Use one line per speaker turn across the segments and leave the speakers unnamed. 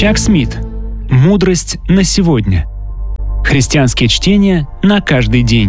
Чак Смит. Мудрость на сегодня. Христианские чтения на каждый день.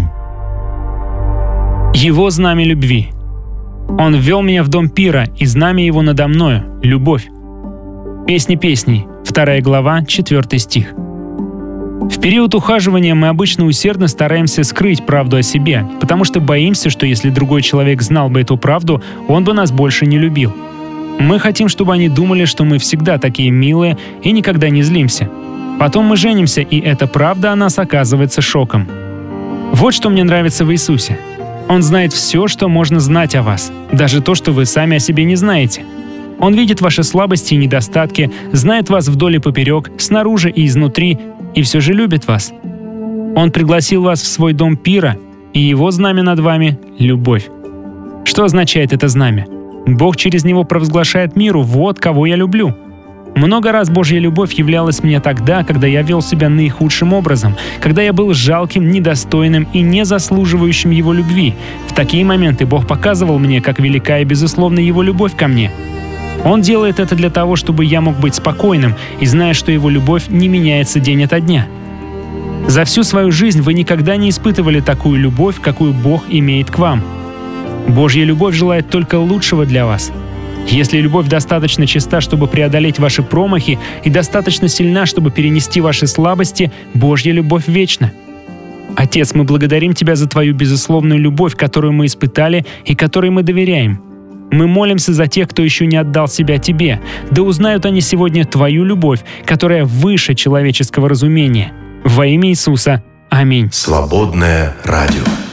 Его знамя любви. Он ввел меня в дом пира, и знамя его надо мною — любовь. Песни песней, 2 глава, 4 стих. В период ухаживания мы обычно усердно стараемся скрыть правду о себе, потому что боимся, что если другой человек знал бы эту правду, он бы нас больше не любил. Мы хотим, чтобы они думали, что мы всегда такие милые и никогда не злимся. Потом мы женимся, и эта правда о нас оказывается шоком. Вот что мне нравится в Иисусе. Он знает все, что можно знать о вас, даже то, что вы сами о себе не знаете. Он видит ваши слабости и недостатки, знает вас вдоль и поперек, снаружи и изнутри, и все же любит вас. Он пригласил вас в свой дом пира, и его знамя над вами — любовь. Что означает это знамя? Бог через него провозглашает миру: «Вот кого я люблю». Много раз Божья любовь являлась мне тогда, когда я вел себя наихудшим образом, когда я был жалким, недостойным и не заслуживающим Его любви. В такие моменты Бог показывал мне, как велика и безусловна Его любовь ко мне. Он делает это для того, чтобы я мог быть спокойным и зная, что Его любовь не меняется день ото дня. За всю свою жизнь вы никогда не испытывали такую любовь, какую Бог имеет к вам. Божья любовь желает только лучшего для вас. Если любовь достаточно чиста, чтобы преодолеть ваши промахи, и достаточно сильна, чтобы перенести ваши слабости, Божья любовь вечна. Отец, мы благодарим Тебя за Твою безусловную любовь, которую мы испытали и которой мы доверяем. Мы молимся за тех, кто еще не отдал себя Тебе. Да узнают они сегодня Твою любовь, которая выше человеческого разумения. Во имя Иисуса. Аминь.
Свободное радио.